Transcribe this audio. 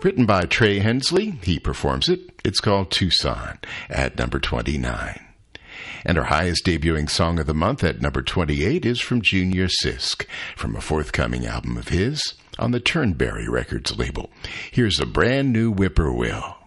Written by Trey Hensley. He performs it. It's called Tucson at number 29. And our highest debuting song of the month at number 28 is from Junior Sisk, from a forthcoming album of his on the Turnberry Records label. Here's a brand new Whippoorwill.